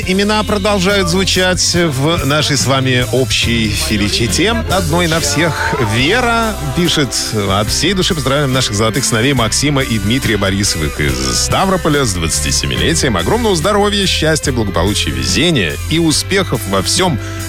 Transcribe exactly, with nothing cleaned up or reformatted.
Имена продолжают звучать в нашей с вами общей феличите. Одной на всех. Вера пишет: от всей души поздравляем наших золотых сыновей Максима и Дмитрия Борисовых из Ставрополя с двадцатисемилетием. Огромного здоровья, счастья, благополучия, везения и успехов во всем,